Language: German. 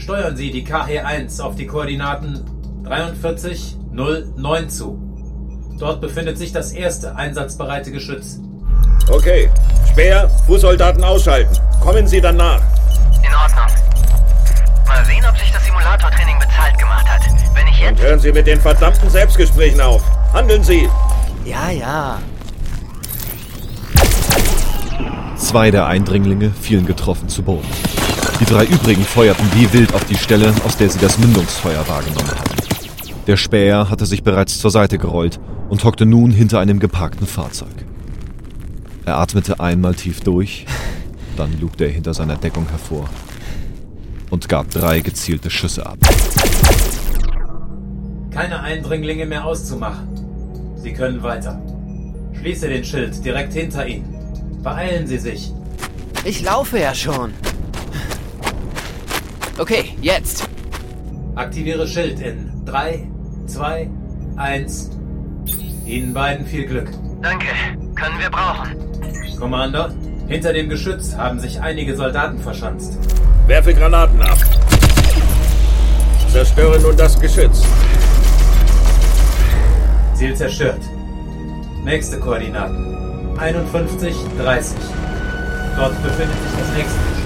Steuern Sie die KE-1 auf die Koordinaten 4309 zu. Dort befindet sich das erste einsatzbereite Geschütz. Okay. Speer, Fußsoldaten ausschalten. Kommen Sie dann nach. In Ordnung. Mal sehen, ob sich das Simulatortraining bezahlt gemacht hat. Wenn ich jetzt... Und hören Sie mit den verdammten Selbstgesprächen auf. Handeln Sie! Ja. 2 der Eindringlinge fielen getroffen zu Boden. Die 3 übrigen feuerten wie wild auf die Stelle, aus der sie das Mündungsfeuer wahrgenommen hatten. Der Späher hatte sich bereits zur Seite gerollt und hockte nun hinter einem geparkten Fahrzeug. Er atmete einmal tief durch, dann lugte er hinter seiner Deckung hervor und gab 3 gezielte Schüsse ab. Keine Eindringlinge mehr auszumachen. Sie können weiter. Schließe den Schild direkt hinter Ihnen. Beeilen Sie sich. Ich laufe ja schon. Okay, jetzt. Aktiviere Schild in 3, 2, 1. Ihnen beiden viel Glück. Danke. Können wir brauchen. Commander, hinter dem Geschütz haben sich einige Soldaten verschanzt. Werfe Granaten ab. Zerstöre nun das Geschütz. Ziel zerstört. Nächste Koordinaten. 51:30. Dort befindet sich das nächste Geschütz.